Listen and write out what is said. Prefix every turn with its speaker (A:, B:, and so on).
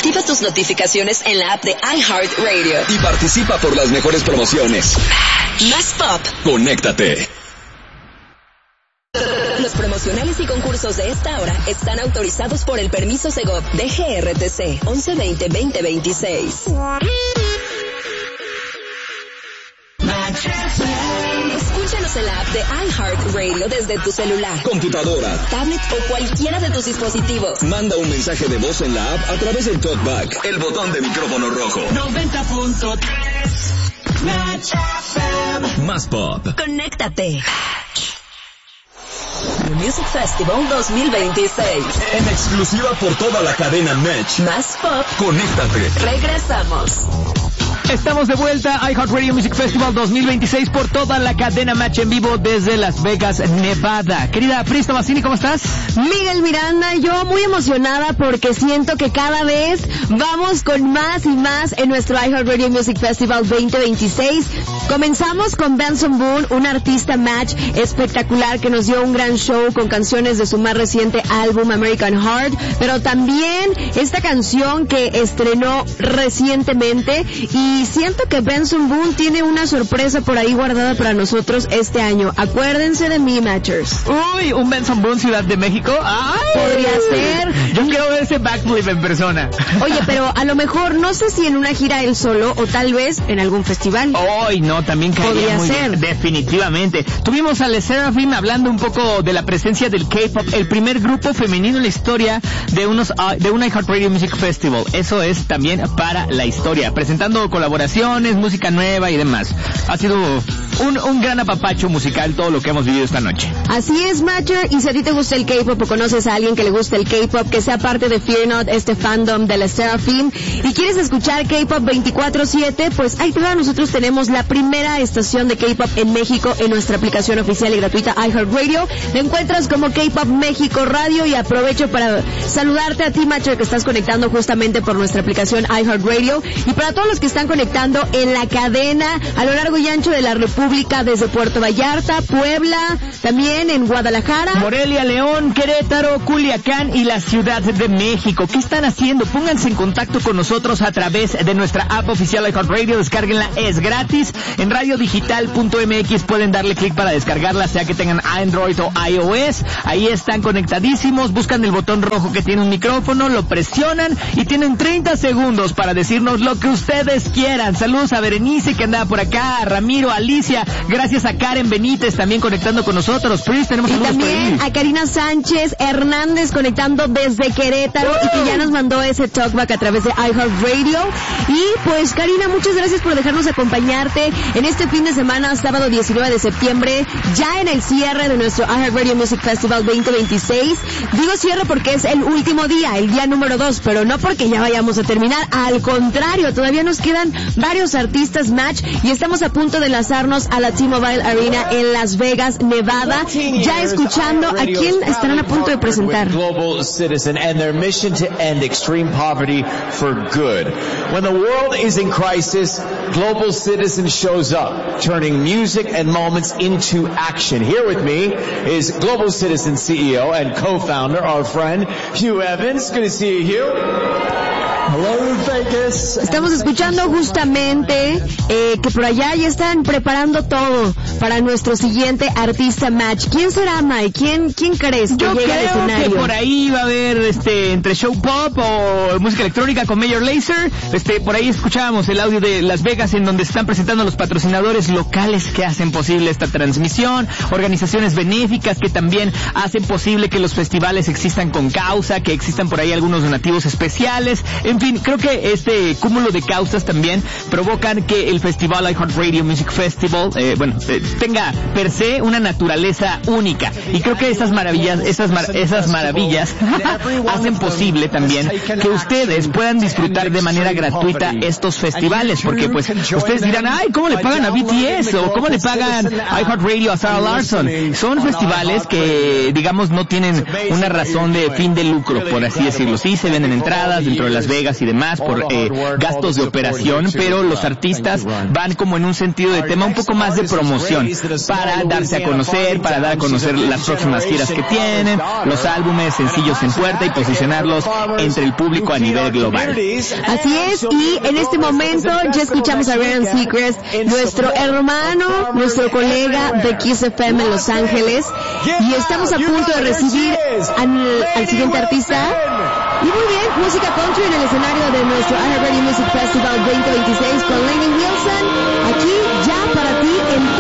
A: Activa tus notificaciones en la app de iHeartRadio.
B: Y participa por las mejores promociones.
A: Más Pop.
B: Conéctate.
A: Los promocionales y concursos de esta hora están autorizados por el permiso Segov de GRTC 1120-2026. Escúchanos en la app de iHeartRadio desde tu celular,
B: computadora,
A: tablet o cualquiera de tus dispositivos.
B: Manda un mensaje de voz en la app a través del TalkBack, el botón de micrófono rojo.
C: 90.3 Match FM.
B: Más Pop.
A: Conéctate. The Music Festival 2026.
B: En exclusiva por toda la cadena Match.
A: Más Pop.
B: Conéctate.
A: Regresamos.
D: Estamos de vuelta a iHeartRadio Music Festival 2026 por toda la cadena Match en vivo desde Las Vegas, Nevada. Querida Prista Massini, ¿cómo estás?
E: Miguel Miranda, yo muy emocionada porque siento que cada vez vamos con más y más en nuestro iHeartRadio Music Festival 2026. Comenzamos con Benson Boone, un artista Match espectacular que nos dio un gran show con canciones de su más reciente álbum American Heart, pero también esta canción que estrenó recientemente, y siento que Benson Boone tiene una sorpresa por ahí guardada para nosotros este año. Acuérdense de mí, Matchers.
D: Uy, un Benson Boone Ciudad de México. ¡Ay!
E: Podría ser.
D: Yo quiero ver ese backflip en persona.
E: Oye, pero a lo mejor, no sé si en una gira él solo o tal vez en algún festival.
D: Ay, no, también caería
E: podría
D: muy
E: ser.
D: Bien, definitivamente. Tuvimos a Le Sserafim hablando un poco de la presencia del K-pop, el primer grupo femenino en la historia de un iHeartRadio Music Festival. Eso es también para la historia, presentando colaboraciones, música nueva y demás. Ha sido un gran apapacho musical todo lo que hemos vivido esta noche.
E: Así es, Matcher, y si a ti te gusta el K-pop o conoces a alguien que le gusta el K-pop, que sea parte de Fear Not, este fandom de Le Sserafim, y quieres escuchar K-pop 24/7, pues ahí te va, nosotros tenemos la primera estación de K-pop en México en nuestra aplicación oficial y gratuita iHeartRadio. Te encuentras como K-pop México Radio, y aprovecho para saludarte a ti, Matcher, que estás conectando justamente por nuestra aplicación iHeartRadio, y para todos los que están conectando en la cadena a lo largo y ancho de la República, desde Puerto Vallarta, Puebla, también en Guadalajara,
D: Morelia, León, Querétaro, Culiacán y la Ciudad de México. ¿Qué están haciendo? Pónganse en contacto con nosotros a través de nuestra app oficial iHeartRadio. Descárguenla, es gratis. En radiodigital.mx pueden darle clic para descargarla, sea que tengan Android o iOS. Ahí están conectadísimos, buscan el botón rojo que tiene un micrófono, lo presionan y tienen 30 segundos para decirnos lo que ustedes quieran. Saludos a Berenice, que andaba por acá, a Ramiro, a Alicia, gracias a Karen Benítez también conectando con nosotros. Pris, tenemos saludos por ahí.
E: Y también a Karina Sánchez Hernández conectando desde Querétaro, y que ya nos mandó ese talkback a través de iHeartRadio. Y pues, Karina, muchas gracias por dejarnos acompañarte en este fin de semana, sábado 19 de septiembre, ya en el cierre de nuestro iHeartRadio Music Festival 2026. Digo cierre porque es el último día, el día número 2, pero no porque ya vayamos a terminar, al contrario, todavía nos quedan varios artistas Match, y estamos a punto de lanzarnos a la T-Mobile Arena en Las Vegas, Nevada, ya escuchando a quién estarán a punto de presentar.
F: Global Citizen and their mission to end extreme poverty for good. When the world is in crisis, Global Citizen shows up, turning music and moments into action. Here with me is Global Citizen CEO and co-founder, our friend Hugh Evans. Good to see you, Hugh.
G: Hello, Vegas.
E: Estamos escuchando justamente que por allá ya están preparando todo para nuestro siguiente artista Match. ¿Quién será, Mike? ¿Quién crees que llegue al escenario?
D: Yo creo que por ahí va a haber entre show pop o música electrónica con Major Lazer. Por ahí escuchábamos el audio de Las Vegas, en donde se están presentando los patrocinadores locales que hacen posible esta transmisión, organizaciones benéficas que también hacen posible que los festivales existan con causa, que existan por ahí algunos donativos especiales. En fin, creo que este cúmulo de causas también provocan que el festival iHeartRadio Music Festival, tenga per se una naturaleza única. Y creo que esas maravillas hacen posible también que ustedes puedan disfrutar de manera gratuita estos festivales, porque pues ustedes dirán, ay, ¿cómo le pagan a BTS? O ¿cómo le pagan a iHeartRadio a Sarah Larson? Son festivales que, digamos, no tienen una razón de fin de lucro, por así decirlo. Sí, se venden entradas dentro de Las Vegas, Vegas y demás por gastos de operación, pero los artistas van como en un sentido de tema un poco más de promoción, para darse a conocer, para dar a conocer las próximas giras que tienen, los álbumes, sencillos en puerta y posicionarlos entre el público a nivel global.
E: Así es, y en este momento ya escuchamos a Ryan Seacrest, nuestro hermano, nuestro colega de Kiss FM en Los Ángeles, y estamos a punto de recibir al siguiente artista. Y muy bien, música country en el escenario de nuestro iHeartRadio Music Festival 2026 con Lainey Wilson, aquí ya para ti en